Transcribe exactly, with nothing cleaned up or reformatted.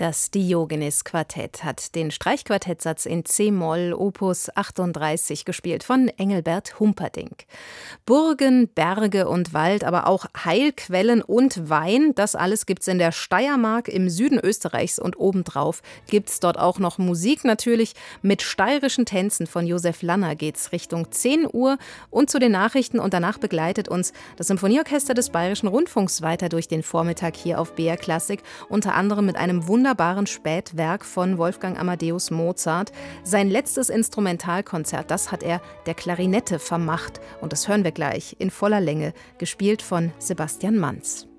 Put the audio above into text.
Das Diogenes-Quartett hat den Streichquartettsatz in C-Moll Opus achtunddreißig gespielt von Engelbert Humperdinck. Burgen, Berge und Wald, aber auch Heilquellen und Wein, das alles gibt's in der Steiermark im Süden Österreichs und obendrauf gibt's dort auch noch Musik natürlich. Mit steirischen Tänzen von Josef Lanner geht's Richtung zehn Uhr und zu den Nachrichten und danach begleitet uns das Symphonieorchester des Bayerischen Rundfunks weiter durch den Vormittag hier auf B R Klassik, unter anderem mit einem wunderbaren Spätwerk von Wolfgang Amadeus Mozart. Sein letztes Instrumentalkonzert, das hat er der Klarinette vermacht und das hören wir gleich in voller Länge, gespielt von Sebastian Manz.